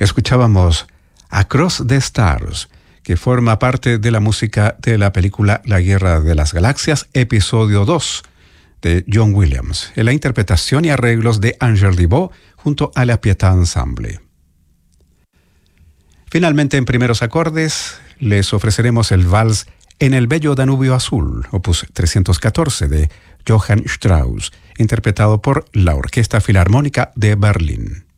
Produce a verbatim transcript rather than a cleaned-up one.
Escuchábamos Across the Stars, que forma parte de la música de la película La Guerra de las Galaxias, episodio dos, de John Williams, en la interpretación y arreglos de Angèle Ribot junto a la Pietà Ensemble. Finalmente, en primeros acordes, les ofreceremos el vals En el bello Danubio Azul, opus trescientos catorce de Johann Strauss, interpretado por la Orquesta Filarmónica de Berlín.